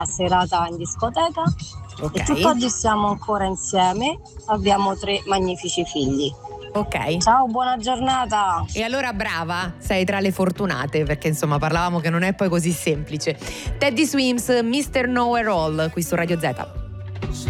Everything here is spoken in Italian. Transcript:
serata in discoteca Ok. e tutt'oggi siamo ancora insieme, abbiamo 3 magnifici figli. Ok. Ciao, buona giornata. E allora brava, sei tra le fortunate, perché insomma parlavamo che non è poi così semplice. Teddy Swims, Mr. Know It All, qui su Radio Z.